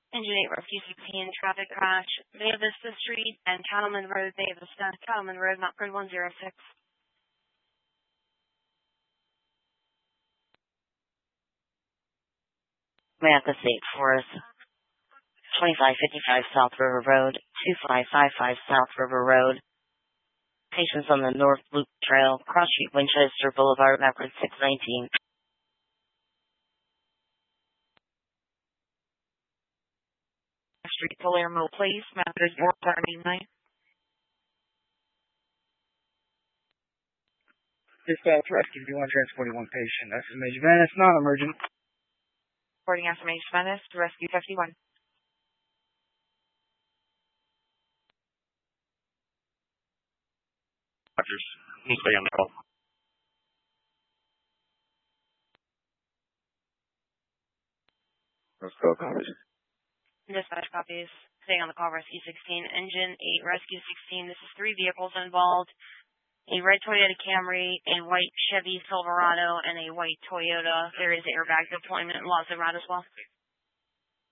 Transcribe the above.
Engine 8 Rescue 16, traffic crash, Bay Vista Street and Cattleman Road, Bay Vista, Cattleman Road, Mount Grid 106. Samantha State Forest, 2555 South River Road, 2555 South River Road. Patients on the North Loop Trail, Cross Street, Winchester Boulevard, Mount Grid 619. Street, Palermo Place, Mount Grid 479. Dispatch Rescue 21 transporting one patient. That's Major Venice, non-emergent. Reporting after Major Venice to Rescue 51. Rogers, stay on the call. Let's go, copies. Dispatch copies. Staying on the call, Rescue 16, Engine 8 Rescue 16. This is 3 vehicles involved. A red Toyota Camry, a white Chevy Silverado, and a white Toyota. There is airbag deployment in Lazo Route as well.